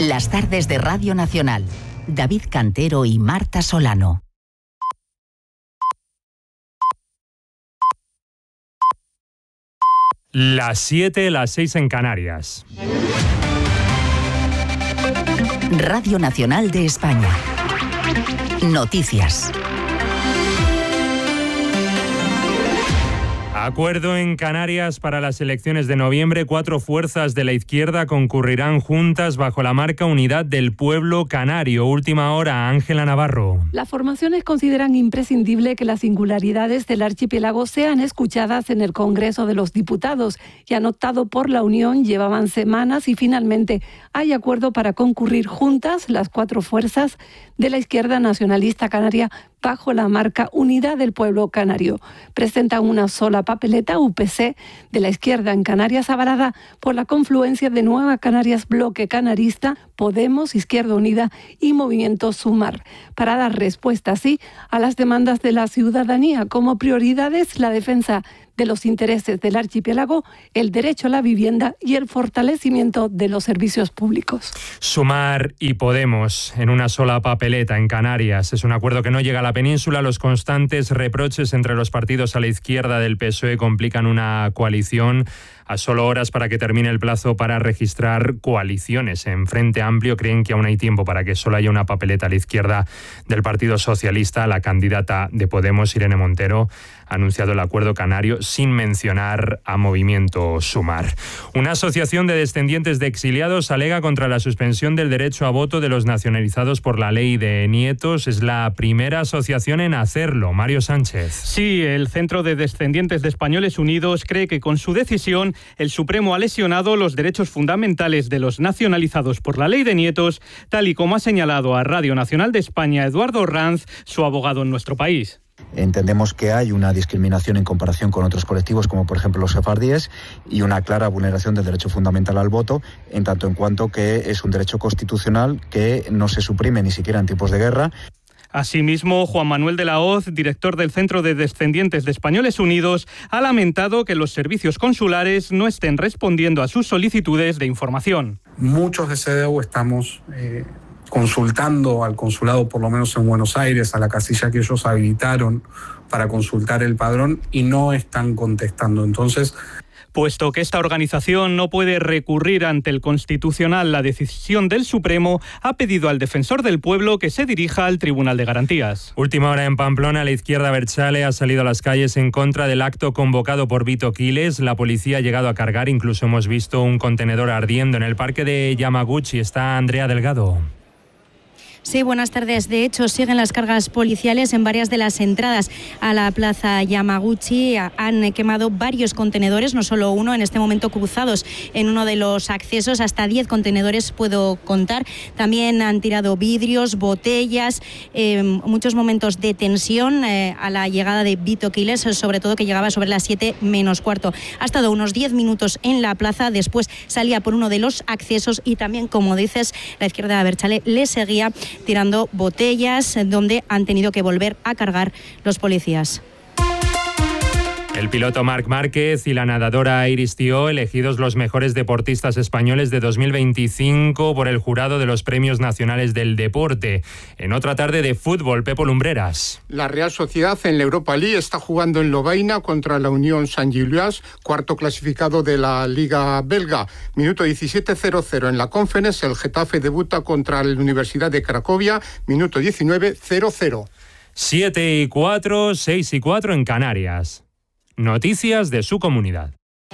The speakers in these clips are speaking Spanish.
Las tardes de Radio Nacional. David Cantero y Marta Solano. Las 7, las 6 en Canarias. Radio Nacional de España. Noticias. Acuerdo en Canarias para las elecciones de noviembre. 4 fuerzas de la izquierda concurrirán juntas bajo la marca Unidad del Pueblo Canario. Última hora, Ángela Navarro. Las formaciones consideran imprescindible que las singularidades del archipiélago sean escuchadas en el Congreso de los Diputados y han optado por la unión. Llevaban semanas y finalmente hay acuerdo para concurrir juntas las 4 fuerzas de la izquierda nacionalista canaria bajo la marca Unidad del Pueblo Canario. Presentan una sola papeleta UPC de la izquierda en Canarias, avalada por la confluencia de Nueva Canarias, Bloque Canarista, Podemos, Izquierda Unida y Movimiento Sumar, para dar respuesta así a las demandas de la ciudadanía. Como prioridades, la defensa de los intereses del archipiélago, el derecho a la vivienda y el fortalecimiento de los servicios públicos. Sumar y Podemos en una sola papeleta en Canarias. Es un acuerdo que no llega a la península. Los constantes reproches entre los partidos a la izquierda del PSOE complican una coalición. A solo horas para que termine el plazo para registrar coaliciones en Frente Amplio, creen que aún hay tiempo para que solo haya una papeleta a la izquierda del Partido Socialista. La candidata de Podemos, Irene Montero, ha anunciado el acuerdo canario sin mencionar a Movimiento Sumar. Una asociación de descendientes de exiliados alega contra la suspensión del derecho a voto de los nacionalizados por la ley de nietos. Es la primera asociación en hacerlo. Mario Sánchez. Sí, el Centro de Descendientes de Españoles Unidos cree que con su decisión el Supremo ha lesionado los derechos fundamentales de los nacionalizados por la ley de nietos, tal y como ha señalado a Radio Nacional de España Eduardo Ranz, su abogado en nuestro país. Entendemos que hay una discriminación en comparación con otros colectivos, como por ejemplo los sefardíes, y una clara vulneración del derecho fundamental al voto, en tanto en cuanto que es un derecho constitucional que no se suprime ni siquiera en tiempos de guerra. Asimismo, Juan Manuel de la Hoz, director del Centro de Descendientes de Españoles Unidos, ha lamentado que los servicios consulares no estén respondiendo a sus solicitudes de información. Muchos de CDU estamos consultando al consulado, por lo menos en Buenos Aires, a la casilla que ellos habilitaron para consultar el padrón, y no están contestando. Entonces, puesto que esta organización no puede recurrir ante el Constitucional la decisión del Supremo, ha pedido al defensor del pueblo que se dirija al Tribunal de Garantías. Última hora en Pamplona. La izquierda abertzale ha salido a las calles en contra del acto convocado por Vito Quiles. La policía ha llegado a cargar, incluso hemos visto un contenedor ardiendo. En el parque de Yamaguchi está Andrea Delgado. Sí, buenas tardes. De hecho, siguen las cargas policiales en varias de las entradas a la plaza Yamaguchi. Han quemado varios contenedores, no solo uno, en este momento cruzados en uno de los accesos. Hasta 10 contenedores puedo contar. También han tirado vidrios, botellas, muchos momentos de tensión a la llegada de Vito Quiles, sobre todo que llegaba sobre las 7 menos cuarto. Ha estado unos 10 minutos en la plaza, después salía por uno de los accesos y también, como dices, la izquierda de Abertzale le seguía tirando botellas, donde han tenido que volver a cargar los policías. El piloto Marc Márquez y la nadadora Iris Tió, elegidos los mejores deportistas españoles de 2025 por el jurado de los Premios Nacionales del Deporte. En otra tarde de fútbol, Pepo Lumbreras. La Real Sociedad en la Europa League está jugando en Lovaina contra la Unión Saint-Gilloise, cuarto clasificado de la Liga belga. Minuto 17:00 en la Conference, el Getafe debuta contra la Universidad de Cracovia, minuto 19:00. 7:04, 6:04 en Canarias. Noticias de su comunidad.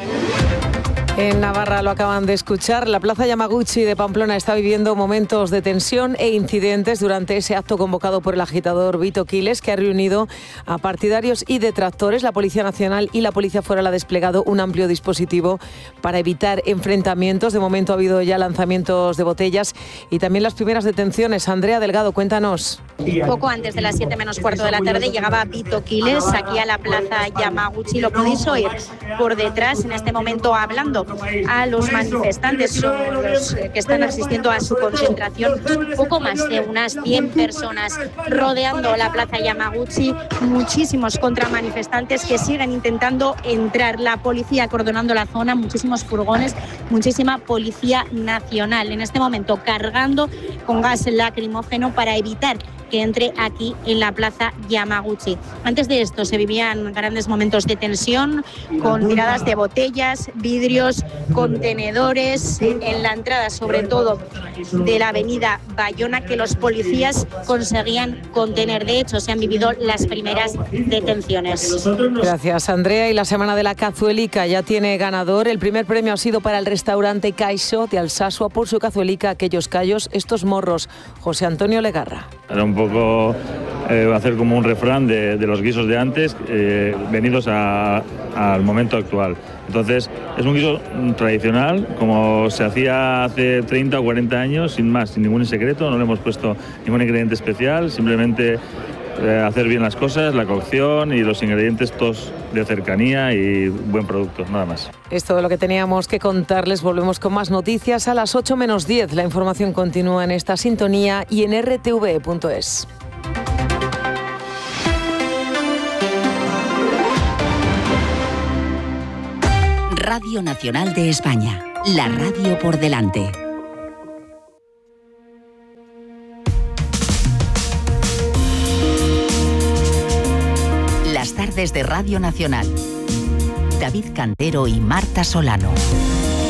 En Navarra lo acaban de escuchar. La plaza Yamaguchi de Pamplona está viviendo momentos de tensión e incidentes durante ese acto convocado por el agitador Vito Quiles, que ha reunido a partidarios y detractores. La Policía Nacional y la Policía Foral ha desplegado un amplio dispositivo para evitar enfrentamientos. De momento ha habido ya lanzamientos de botellas y también las primeras detenciones. Andrea Delgado, cuéntanos. Poco antes de las 7 menos cuarto de la tarde llegaba Vito Quiles aquí a la plaza Yamaguchi. Lo podéis oír por detrás en este momento hablando a los manifestantes, los que están asistiendo a su concentración. Poco más de unas 100 personas rodeando la plaza Yamaguchi, muchísimos contramanifestantes que siguen intentando entrar, la policía acordonando la zona, muchísimos furgones, muchísima policía nacional en este momento cargando con gas lacrimógeno para evitar que entre aquí en la plaza Yamaguchi. Antes de esto se vivían grandes momentos de tensión con tiradas de botellas, vidrios, contenedores en la entrada, sobre todo de la avenida Bayona, que los policías conseguían contener. De hecho, se han vivido las primeras detenciones. Gracias, Andrea. Y la Semana de la Cazuelica ya tiene ganador. El primer premio ha sido para el restaurante Caixo de Alsasua por su cazuelica Aquellos Callos, estos morros. José Antonio Legarra. Era un poco hacer como un refrán de los guisos de antes, venidos al momento actual. Entonces, es un guiso tradicional, como se hacía hace 30 o 40 años, sin más, sin ningún secreto, no le hemos puesto ningún ingrediente especial, simplemente hacer bien las cosas, la cocción y los ingredientes todos de cercanía y buen producto, nada más. Es todo lo que teníamos que contarles. Volvemos con más noticias a las 8 menos 10. La información continúa en esta sintonía y en rtv.es. Radio Nacional de España, la radio por delante. Las tardes de Radio Nacional. David Cantero y Marta Solano.